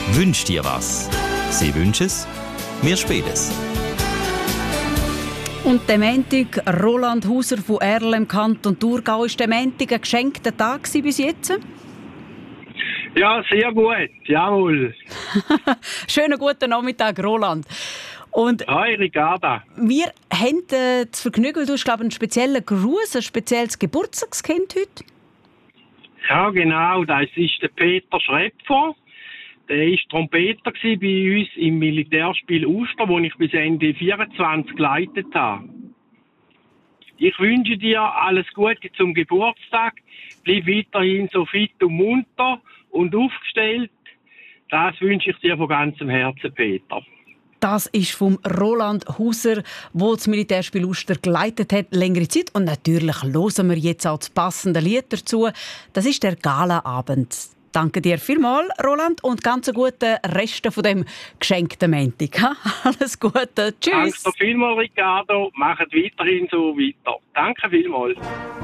Wünsch dir was. Sie wünschen es, wir spielen es. Und der Montag, Roland Hauser von Erl im Kanton Thurgau, ist der Montag ein geschenkter Tag bis jetzt? Ja, sehr gut, jawohl. Schönen guten Nachmittag, Roland. Und Hi, Ricarda. wir haben das Vergnügen, du hast, glaube ich, einen speziellen Gruß, ein spezielles Geburtstagskind heute. Ja, genau, das ist der Peter Schrepfer. Der war Trompeter bei uns im Militärspiel Uster, wo ich bis Ende 24 geleitet habe. Ich wünsche dir alles Gute zum Geburtstag. Bleib weiterhin so fit und munter und aufgestellt. Das wünsche ich dir von ganzem Herzen, Peter. Das ist vom Roland Hauser, der das Militärspiel Uster geleitet hat, längere Zeit. Und natürlich hören wir jetzt auch das passende Lied dazu. Das ist der Galaabend. Danke dir vielmals, Roland, und ganz guten Rest von dem geschenkten Montag. Alles Gute, tschüss. Danke vielmals, Ricardo. Macht weiterhin so weiter. Danke vielmals.